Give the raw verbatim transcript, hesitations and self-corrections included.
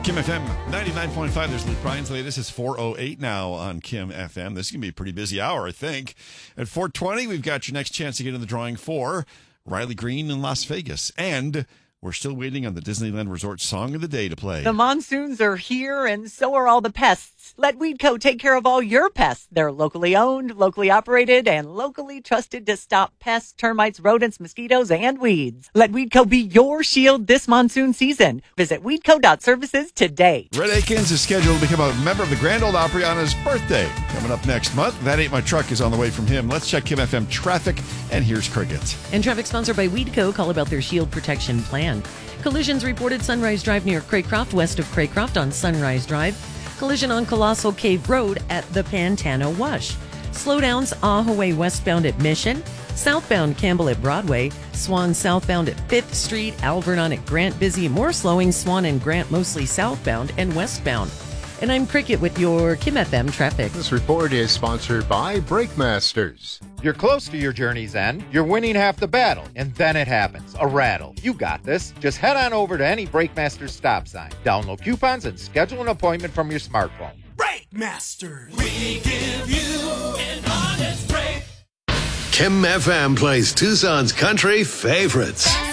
Kim F M ninety-nine point five. There's Luke Bryan's latest. It's four oh eight now on Kim F M. This is going to be a pretty busy hour, I think. At four twenty, we've got your next chance to get in the drawing for Riley Green in Las Vegas. And we're still waiting on the Disneyland Resort Song of the Day to play. The monsoons are here, and so are all the pests. Let Weedco take care of all your pests. They're locally owned, locally operated, and locally trusted to stop pests, termites, rodents, mosquitoes, and weeds. Let Weedco be your shield this monsoon season. Visit weedco dot services today. Rhett Akins is scheduled to become a member of the Grand Ole Opry on his birthday. Coming up next month, That Ain't My Truck is on the way from him. Let's check Kim F M traffic, and here's Cricket. And traffic sponsored by Weedco. Call about their shield protection plan. Collisions reported Sunrise Drive near Craycroft, west of Craycroft on Sunrise Drive. Collision on Colossal Cave Road at the Pantano Wash. Slowdowns Ahaway westbound at Mission. Southbound Campbell at Broadway. Swan southbound at fifth Street. Alvernon at Grant busy. More slowing Swan and Grant mostly southbound and westbound. And I'm Cricket with your Kim F M traffic. This report is sponsored by Brake Masters. You're close to your journey's end. You're winning half the battle. And then it happens. A rattle. You got this. Just head on over to any Brake Masters stop sign. Download coupons and schedule an appointment from your smartphone. Brake Masters. We give you an honest break. Kim F M plays Tucson's country favorites.